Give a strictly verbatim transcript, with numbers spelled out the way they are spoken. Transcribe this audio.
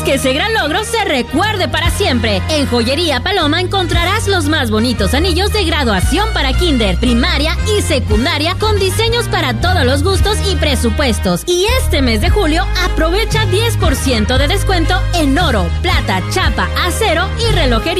que ese gran logro se recuerde para siempre. En Joyería Paloma encontrarás los más bonitos anillos de graduación para kinder, primaria y secundaria con diseños para todos los gustos y presupuestos. Y este mes de julio aprovecha diez por ciento de descuento en oro, plata, chapa, acero y relojería